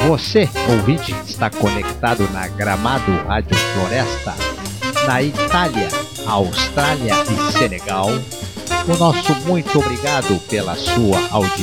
Você, ouvinte, está conectado na Gramado Rádio Floresta, na Itália, Austrália e Senegal. O nosso muito obrigado pela sua audiência.